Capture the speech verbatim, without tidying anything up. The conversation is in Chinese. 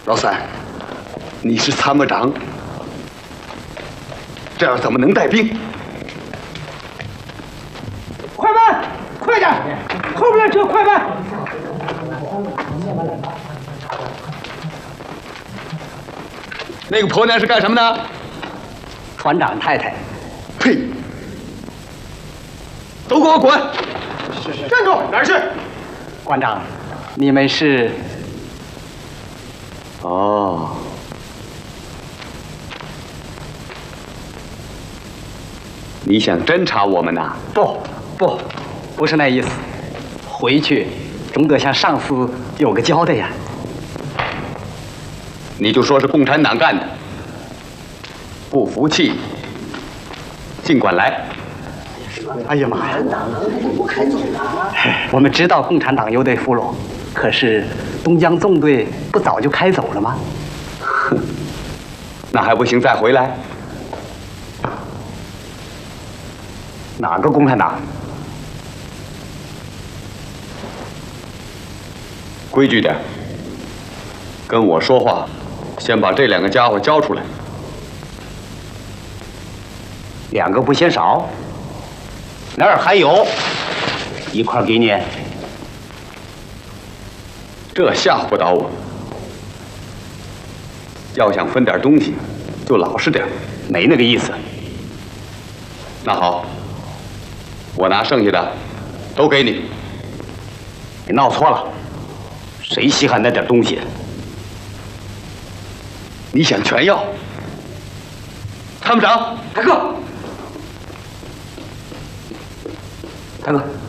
老三，你是参谋长，这样怎么能带兵？ 快慢，快点，后边的车快慢。 那个婆娘是干什么的？ 船长太太。 呸！都给我滚！ 站住！哪儿去？ 馆长，你们是？ 哦，你想侦查我们呐？ 不，不，不是那意思。回去总得向上司有个交代呀。 你就说是共产党干的，不服气，尽管来。 哎呀妈呀！我们知道共产党有得俘虏，可是东江纵队不早就开走了吗？ 哼，那还不行，再回来。 哪个共产党？ 规矩点，跟我说话，先把这两个家伙交出来。 两个不嫌少。哪儿还有？一块给你。 这吓唬不倒我。要想分点东西，就老实点。 没那个意思。 那好，我拿剩下的都给你。 你闹错了，谁稀罕那点东西？ 你想全要？参谋长， 大哥，大哥。